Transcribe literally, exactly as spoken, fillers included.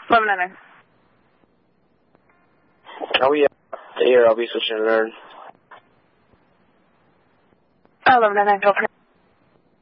eleven nine nine. Oh, yeah. Here, I'll be switching to learn. eleven nine nine, go for